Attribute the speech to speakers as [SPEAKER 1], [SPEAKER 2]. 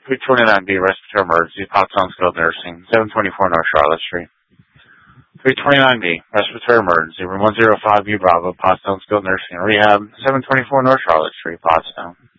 [SPEAKER 1] 329B, respiratory emergency, Pottstown Skilled Nursing, 724 North Charlotte Street. 329B, respiratory emergency, room 105B Bravo, Pottstown Skilled Nursing and Rehab, 724 North Charlotte Street, Pottstown.